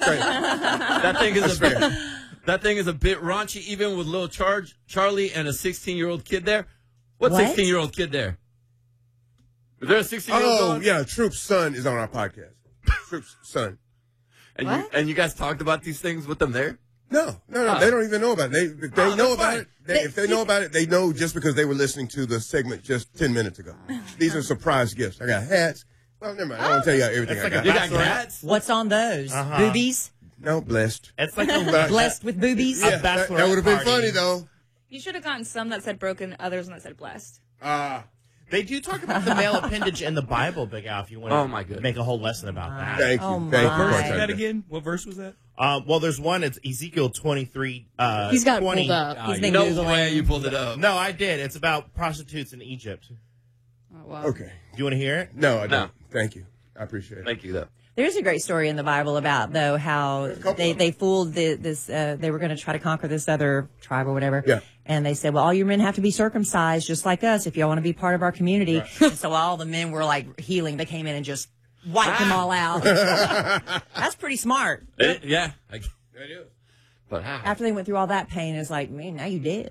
crazy. That thing is a bit raunchy, even with little Charlie and a 16-year-old kid there. What 16-year-old kid there? Is there a 16-year-old? Oh, yeah. Troop's son is on our podcast. Troop's son. And you guys talked about these things with them there? No. They don't even know about it. They know about it. If they know about it, they know just because they were listening to the segment just 10 minutes ago. These are surprise gifts. I got hats. Well, never mind. I won't tell you everything I got. You got hats? What's on those? Boobies? No, blessed. It's like blessed with boobies? Yeah, that would have been funny, though. You should have gotten some that said broken, others that said blessed. They do talk about the male appendage in the Bible, Big Al, if you want to make a whole lesson about that. Thank you. Oh, Thank you. What verse was that again? What verse was that? Well, there's one. It's Ezekiel 23, He's got 20. it pulled up. He's been No Googling. way you pulled it up. No, I did. It's about prostitutes in Egypt. Oh, wow. Okay. Do you want to hear it? No, I don't. No. Thank you. I appreciate it. Thank you, though. There's a great story in the Bible about, though, how they fooled they were going to try to conquer this other tribe or whatever. Yeah. And they said, well, all your men have to be circumcised just like us if y'all want to be part of our community. Right. And so all the men were like healing. They came in and just wiped them all out. That's pretty smart. Yeah. That is. But how? After they went through all that pain, it's like, man, now you dead.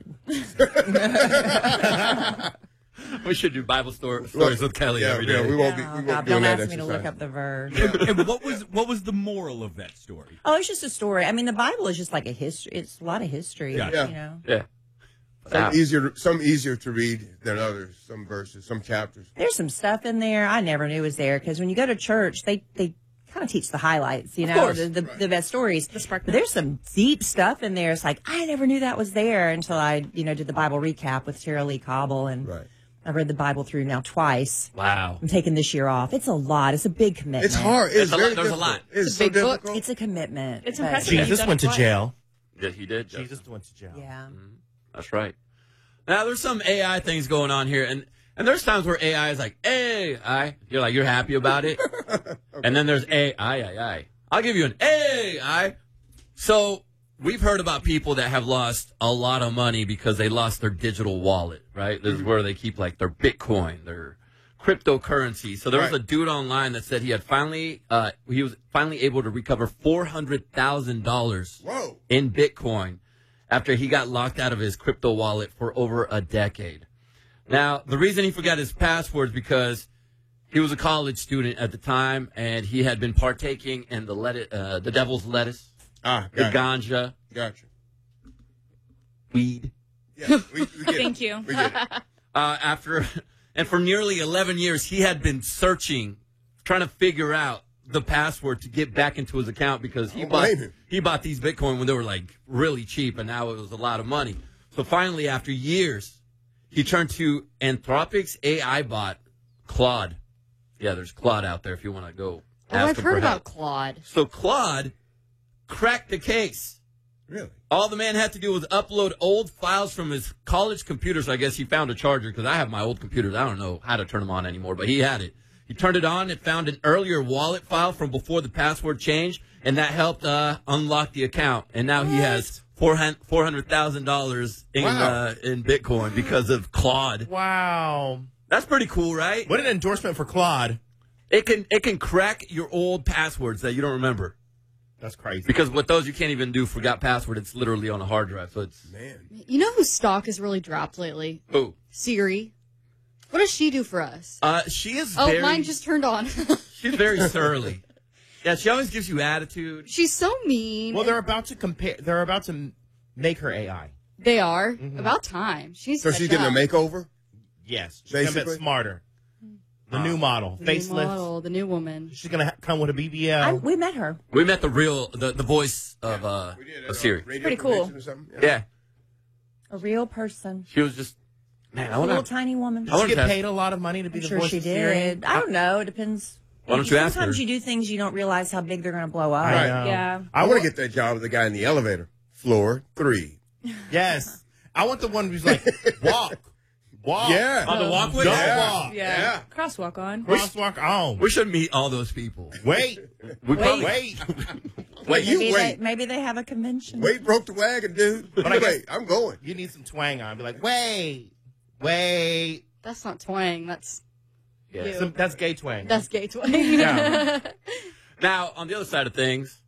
We should do Bible stories with Kelly every day. Yeah, we won't be. We won't God, be don't doing that ask me to exercise. look up the verse. And what was the moral of that story? Oh, it's just a story. I mean, the Bible is just like a history. It's a lot of history. Yeah. You know? Yeah. Some easier to read than others. Some verses, some chapters. There's some stuff in there I never knew was there because when you go to church, they kind of teach the highlights, you know, the best stories. But there's some deep stuff in there. It's like I never knew that was there until I, did the Bible recap with Tara Lee Cobble, and I've read the Bible through now twice. Wow. I'm taking this year off. It's a lot. It's a big commitment. It's hard. There's a lot. It's so difficult. It's a commitment. It's but- impressive. Jesus went to jail. Yeah, he did. Jesus went to jail. Yeah. That's right. Now, there's some AI things going on here, and there's times where AI is like, AI. You're like, you're happy about it. Okay. And then there's AI. I'll give you an AI. So we've heard about people that have lost a lot of money because they lost their digital wallet, right? This is where they keep like their Bitcoin, their cryptocurrency. So there was a dude online that said he was finally able to recover $400,000 in Bitcoin after he got locked out of his crypto wallet for over a decade. Now, the reason he forgot his password is because he was a college student at the time, and he had been partaking in the devil's lettuce, the ganja, weed. Yeah, we get Thank you. We get it. And for nearly 11 years, he had been searching, trying to figure out the password to get back into his account because he bought these Bitcoin when they were like really cheap, and now it was a lot of money. So finally, after years, he turned to Anthropic's AI bot, Claude. Yeah, there's Claude out there if you want to go ask I've him heard for about help. Claude. So Claude cracked the case. Really? All the man had to do was upload old files from his college computer. So I guess he found a charger because I have my old computers. I don't know how to turn them on anymore, but he had it. He turned it on. It found an earlier wallet file from before the password changed, and that helped unlock the account. And now he has $400,000 in Bitcoin because of Claude. Wow. That's pretty cool, right? What an endorsement for Claude. It can crack your old passwords that you don't remember. That's crazy. Because with those, you can't even do forgot password. It's literally on a hard drive. So it's You know whose stock has really dropped lately? Who? Siri. What does she do for us? She is Oh, very... mine just turned on. She's very surly. Yeah, she always gives you attitude. She's so mean. Well, they're about to compare. They're about to make her AI. They are. About time. So she's getting a makeover? Yes. She's going to get smarter. The new model. The Facelift. new model, the new woman. She's going to come with a BBL. We met her. We met the voice of Siri. Pretty cool. Yeah. A real person. She was just, man, I A want little to... tiny woman. Did she get paid a lot of money to be I'm the sure voice she of Siri? did. I don't know. It depends. Why don't you ask her? Sometimes you do things you don't realize how big they're going to blow up. Right. Yeah. I want to get that job with the guy in the elevator. Floor 3. Yes. I want the one who's like, walk. Yeah. On the walkway? Don't walk. Yeah. Crosswalk on. Crosswalk on. We should meet all those people. Wait. Wait. Maybe they have a convention. Wait broke the wagon, dude. But I guess I'm going. You need some twang on. Be like, wait. That's not twang. That's Yeah. That's gay twang. That's gay twang. Yeah. Now, on the other side of things,